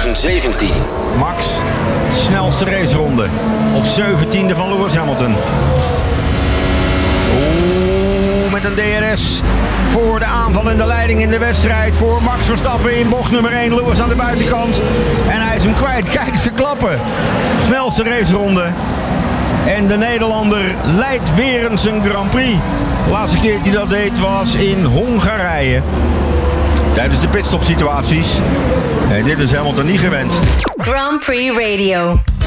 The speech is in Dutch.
2017. Max, snelste raceronde. Op 17e van Lewis Hamilton. Oeh, met een DRS voor de aanvallende leiding in de wedstrijd. Voor Max Verstappen in bocht nummer 1. Lewis aan de buitenkant. En hij is hem kwijt. Kijk, ze klappen. Snelste raceronde. En de Nederlander leidt weer eens een Grand Prix. De laatste keer dat hij dat deed was in Hongarije. Tijdens de pitstop situaties. En dit is Hamilton niet gewend. Grand Prix Radio.